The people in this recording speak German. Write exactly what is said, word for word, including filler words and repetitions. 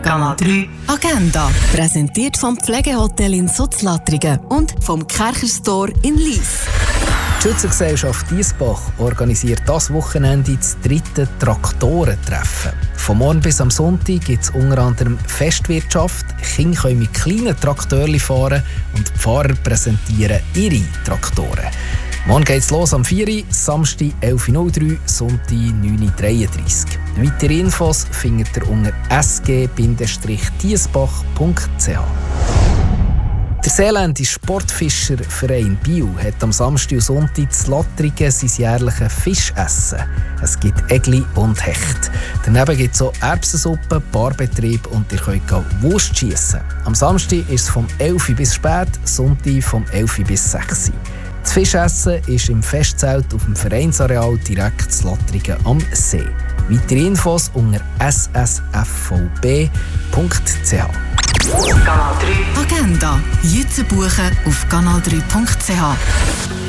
Kanal drei Agenda. Präsentiert vom Pflegehotel in Sutzlattringen und vom Kercher-Store in Lyss. Die Schützengesellschaft Diesbach organisiert das Wochenende das dritte Traktorentreffen. Von morgen bis am Sonntag gibt es unter anderem Festwirtschaft. Kinder können mit kleinen Traktoren fahren und die Fahrer präsentieren ihre Traktoren. Morgen geht es los am vier Uhr, Samstag elf Uhr null drei, Sonntag neun Uhr dreiunddreißig. Weitere Infos findet ihr unter s g diesbach punkt c h. Der Seeländische Sportfischerverein Biel hat am Samstag und Sonntag zu Lattringen sein jährliches Fischessen. Es gibt Egli und Hecht. Daneben gibt es auch Erbsensuppe, Barbetrieb und ihr könnt Wurst schiessen. Am Samstag ist es vom elf Uhr bis spät, Sonntag vom elf Uhr bis sechs Uhr. Das Fischessen ist im Festzelt auf dem Vereinsareal direkt zu Lattringen am See. Weitere Infos unter s s f v b punkt c h. Kanal drei Agenda. Jetzt buchen auf kanal drei punkt c h.